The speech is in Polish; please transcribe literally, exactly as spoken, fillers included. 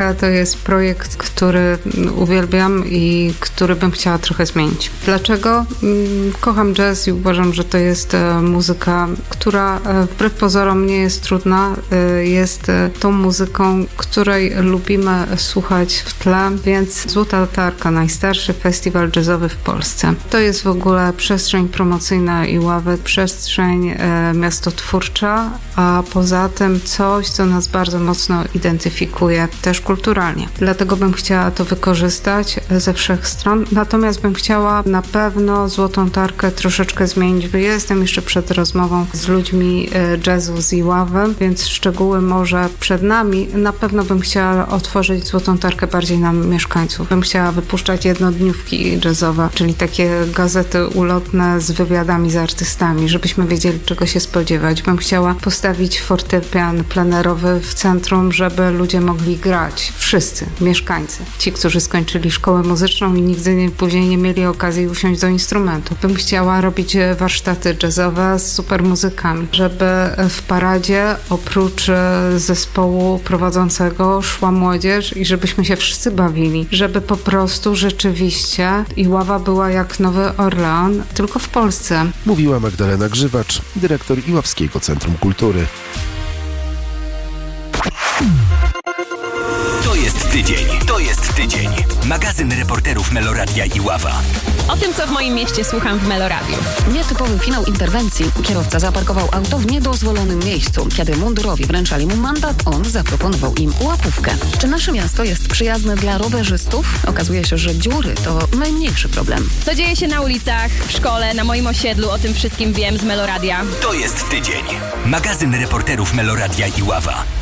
Muzyka to jest projekt, który uwielbiam i który bym chciała trochę zmienić. Dlaczego? Kocham jazz i uważam, że to jest muzyka, która wbrew pozorom nie jest trudna. Jest tą muzyką, której lubimy słuchać w tle, więc Złota Latarka, najstarszy festiwal jazzowy w Polsce. To jest w ogóle przestrzeń promocyjna Iławy, przestrzeń e, miastotwórcza, a poza tym coś, co nas bardzo mocno identyfikuje też kulturalnie. Dlatego bym chciała to wykorzystać ze wszech stron, natomiast bym chciała na pewno Złotą Tarkę troszeczkę zmienić, bo jestem jeszcze przed rozmową z ludźmi e, jazzu z Iławy, więc szczegóły może przed nami. Na pewno bym chciała otworzyć Złotą Tarkę bardziej na mieszkańców. Bym chciała wypuszczać jednodniówki jazzowe, czyli takie gazety ulotne z wywiadami z artystami, żebyśmy wiedzieli, czego się spodziewać. Bym chciała postawić fortepian plenerowy w centrum, żeby ludzie mogli grać. Wszyscy, mieszkańcy. Ci, którzy skończyli szkołę muzyczną i nigdy nie, później nie mieli okazji usiąść do instrumentu. Bym chciała robić warsztaty jazzowe z super muzykami, żeby w paradzie oprócz zespołu prowadzącego szła młodzież i żebyśmy się wszyscy bawili, żeby po prostu rzeczywiście Iława była jak Nowy Orlean, tylko w Polsce. Mówiła Magdalena Grzywacz, dyrektor Iławskiego Centrum Kultury. To jest tydzień, to jest tydzień. Magazyn reporterów Meloradia Iława. O tym, co w moim mieście słucham w Meloradiu. Nietypowy finał interwencji. Kierowca zaparkował auto w niedozwolonym miejscu. Kiedy mundurowi wręczali mu mandat, on zaproponował im łapówkę. Czy nasze miasto jest przyjazne dla rowerzystów? Okazuje się, że dziury to najmniejszy problem. Co dzieje się na ulicach, w szkole, na moim osiedlu, o tym wszystkim wiem z Meloradia. To jest tydzień. Magazyn reporterów Meloradia Iława.